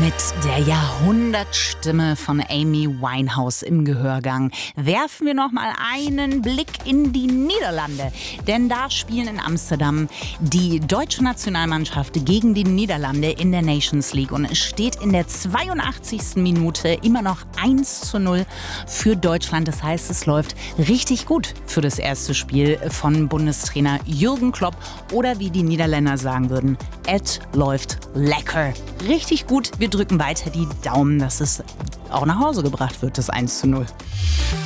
Mit der Jahrhundertstimme von Amy Winehouse im Gehörgang werfen wir noch mal einen Blick in die Niederlande. Denn da spielen in Amsterdam die deutsche Nationalmannschaft gegen die Niederlande in der Nations League. Und es steht in der 82. Minute immer noch 1:0 für Deutschland. Das heißt, es läuft richtig gut für das erste Spiel von Bundestrainer Jürgen Klopp. Oder wie die Niederländer sagen würden, es läuft lecker. Richtig gut. Wir drücken weiter die Daumen, dass es auch nach Hause gebracht wird, das 1:0.